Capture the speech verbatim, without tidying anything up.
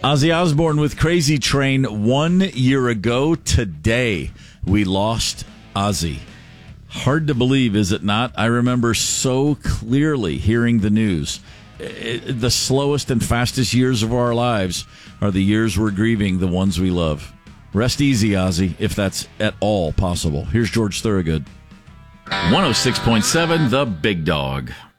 Ozzy Osbourne with Crazy Train. One year ago today, we lost Ozzy. Hard to believe, is it not? I remember so clearly hearing the news. It, the slowest and fastest years of our lives are the years we're grieving the ones we love. Rest easy, Ozzy, if that's at all possible. Here's George Thorogood. one oh six point seven, The Big Dog.